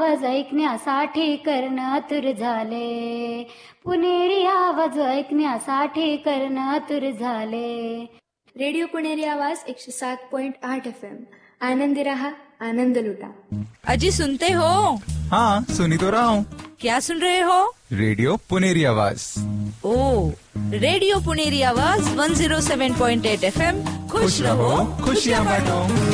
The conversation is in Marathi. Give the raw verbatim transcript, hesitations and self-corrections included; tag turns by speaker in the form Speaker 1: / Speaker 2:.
Speaker 1: आवाज ऐकण्यासाठी कर्ण आतुर झाले. पुणेरी आवाज ऐकण्यासाठी कर्ण आतुर झाले.
Speaker 2: रेडिओ पुणेरी आवाज एकशे सात पॉइंट आठ एफ एम. आनंदी रहा, आनंद लुटा.
Speaker 3: अजी सुनते हो?
Speaker 4: हाँ सुनी तो रहा हूँ.
Speaker 3: क्या सुन रहे हो?
Speaker 4: रेडियो पुनेरी आवाज.
Speaker 3: ओ, रेडियो पुनेरी आवाज वन ज़ीरो सेवन पॉइंट एट एफ एम. खुश रहो,
Speaker 4: खुशियाँ बांटो.